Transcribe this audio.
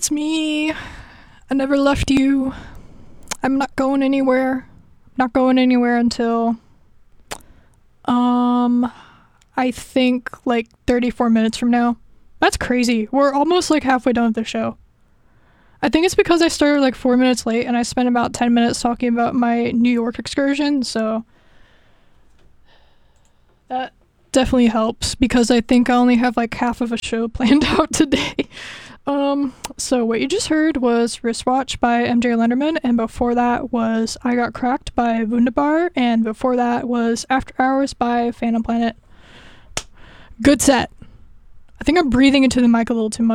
it's me. I never left you. I'm not going anywhere. Not going anywhere until I think like 34 minutes from now. That's crazy. We're almost like halfway done with the show. I think it's because I started like 4 minutes late and I spent about 10 minutes talking about my New York excursion, so that definitely helps because I think I only have like half of a show planned out today. So what you just heard was Wristwatch by MJ Lenderman, and before that was I Got Cracked by Wunderbar, and before that was After Hours by Phantom Planet. Good set. I think I'm breathing into the mic a little too much.